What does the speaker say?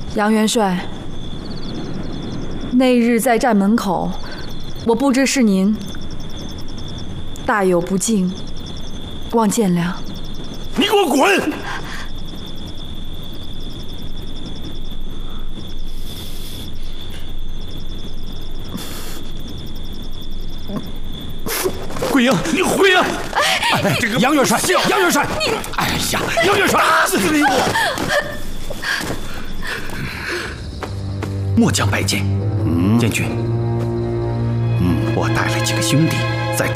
杨元帅，那日在站门口，我不知是您，大有不敬，望见谅。 你给我滚！桂英，你回来！哎，这个杨元帅，杨元帅，你，哎呀，杨元帅，打死你我！ 末将拜见，监军。我带了几个兄弟。